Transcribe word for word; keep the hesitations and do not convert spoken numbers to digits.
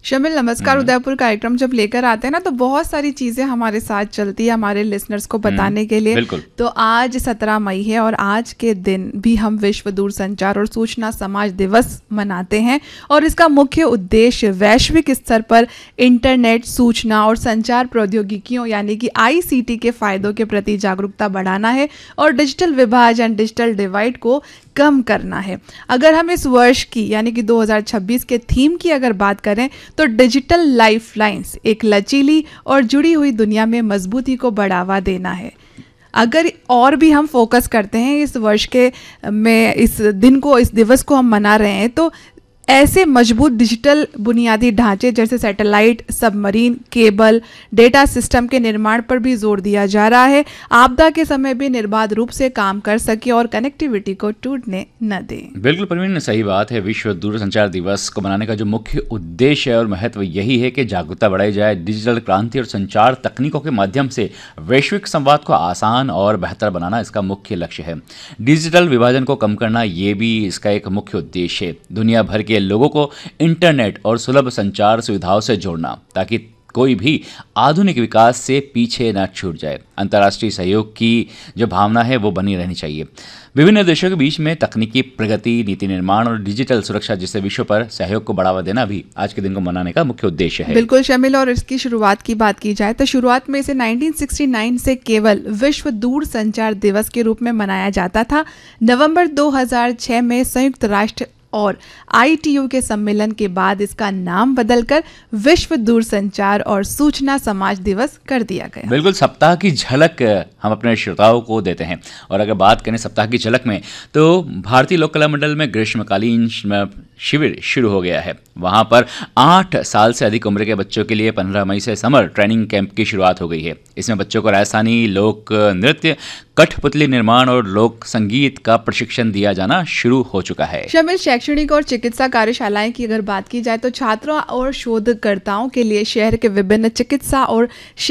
शमिल, नमस्कार। हम्म। उदयपुर कार्यक्रम जब लेकर आते हैं ना, तो बहुत सारी चीज़ें हमारे साथ चलती है हमारे लिसनर्स को हम्म, बताने के लिए। बिल्कुल। तो आज सत्रह मई है और आज के दिन भी हम विश्व दूरसंचार और सूचना समाज दिवस मनाते हैं। और इसका मुख्य उद्देश्य वैश्विक स्तर पर इंटरनेट, सूचना और संचार प्रौद्योगिकियों यानी कि आई सी टी के फायदों के प्रति जागरूकता बढ़ाना है और डिजिटल विभाजन, डिजिटल डिवाइड को कम करना है। अगर हम इस वर्ष की यानी कि दो हज़ार छब्बीस के थीम की अगर बात करें तो डिजिटल लाइफलाइंस, एक लचीली और जुड़ी हुई दुनिया में मजबूती को बढ़ावा देना है। अगर और भी हम फोकस करते हैं इस वर्ष के में, इस दिन को, इस दिवस को हम मना रहे हैं, तो ऐसे मजबूत डिजिटल बुनियादी ढांचे जैसे satellite, submarine, cable, data system के निर्माण पर भी जोर दिया जा रहा है। आपदा के समय भी निर्बाध रूप से काम कर सके और कनेक्टिविटी को टूटने न दे। बिल्कुल परवीन, सही बात है। विश्व दूरसंचार दिवस को मनाने का जो मुख्य उद्देश्य और महत्व यही है कि जागरूकता बढ़ाई जाए। डिजिटल क्रांति और संचार तकनीकों के माध्यम से वैश्विक संवाद को आसान और बेहतर बनाना इसका मुख्य लक्ष्य है। डिजिटल विभाजन को कम करना ये भी इसका एक मुख्य उद्देश्य है। दुनिया भर के लोगों को इंटरनेट और सुलभ संचार सुविधाओं से जोड़ना, ताकि कोई भी आधुनिक विकास से पीछे न छूट जाए। अंतर्राष्ट्रीय सहयोग की जो भावना है वो बनी रहनी चाहिए। विभिन्न देशों के बीच में तकनीकी प्रगति, नीति निर्माण और डिजिटल सुरक्षा जैसे विषयों पर सहयोग को बढ़ावा देना भी आज के दिन को मनाने का मुख्य उद्देश्य है। बिल्कुल शमिल, और इसकी शुरुआत की बात की जाए तो शुरुआत में इसे उन्नीस सौ उनहत्तर से केवल विश्व दूर संचार दिवस के रूप में मनाया जाता था। नवंबर दो हज़ार छह में संयुक्त राष्ट्र और आई टी यू के सम्मेलन के बाद इसका नाम बदलकर विश्व दूरसंचार और सूचना समाज दिवस कर दिया गया। बिल्कुल, सप्ताह की झलक हम अपने श्रोताओं को देते हैं। और अगर बात करें सप्ताह की झलक में, तो भारतीय लोक कला मंडल में ग्रीष्मकालीन शिविर शुरू हो गया है। वहां पर आठ साल से अधिक उम्र के बच्चों के लिए पंद्रह मई से समर ट्रेनिंग कैंप की शुरुआत हो गई है। इसमें बच्चों को राजस्थानी लोक नृत्य, कठपुतली निर्माण और लोक संगीत का प्रशिक्षण दिया जाना शुरू हो चुका है। शमिल, शैक्षणिक और चिकित्सा कार्यशालाएं की अगर बात की जाए तो छात्रों और शोधकर्ताओं के लिए शहर के विभिन्न चिकित्सा और